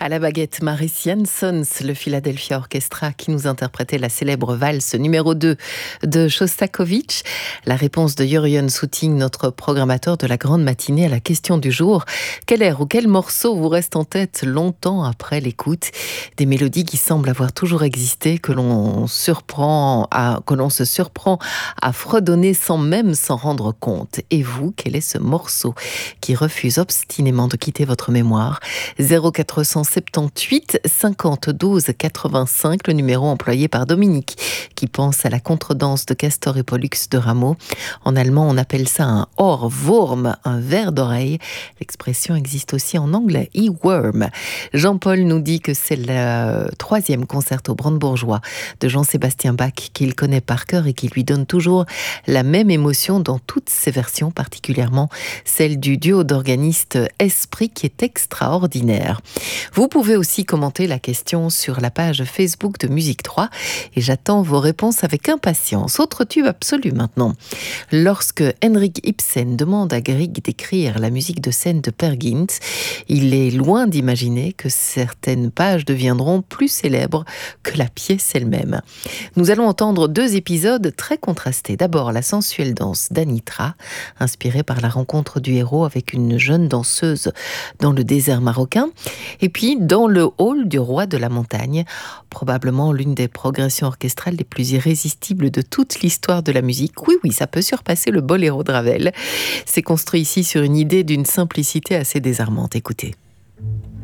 À la baguette, Marissian Sons, le Philadelphia Orchestra qui nous interprétait la célèbre valse numéro 2 de Shostakovich. La réponse de Jurjen Souting, notre programmateur de la grande matinée à la question du jour. Quel air ou quel morceau vous reste en tête longtemps après l'écoute? Des mélodies qui semblent avoir toujours existé, que l'on se surprend à fredonner sans même s'en rendre compte. Et vous, quel est ce morceau qui refuse obstinément de quitter votre mémoire? 0478 52 85, le numéro employé par Dominique, qui pense à la contredanse de Castor et Pollux de Rameau. En allemand, on appelle ça un Ohrwurm, un ver d'oreille. L'expression existe aussi en anglais, e-worm. Jean-Paul nous dit que c'est le 3e concerto brandebourgeois de Jean-Sébastien Bach qu'il connaît par cœur et qui lui donne toujours la même émotion dans toutes ses versions, particulièrement celle du duo d'organistes Esprit qui est extraordinaire. Vous pouvez aussi commenter la question sur la page Facebook de Musique 3 et j'attends vos réponses avec impatience. Autre tube absolu maintenant. Lorsque Henrik Ibsen demande à Grieg d'écrire la musique de scène de Peer Gynt, il est loin d'imaginer que certaines pages deviendront plus célèbres que la pièce elle-même. Nous allons entendre 2 épisodes très contrastés. D'abord, la sensuelle danse d'Anitra, inspirée par la rencontre du héros avec une jeune danseuse dans le désert marocain. Et puis, dans le hall du roi de la montagne, probablement l'une des progressions orchestrales les plus irrésistibles de toute l'histoire de la musique. Oui, ça peut surpasser le boléro de Ravel. C'est construit ici sur une idée d'une simplicité assez désarmante. Écoutez.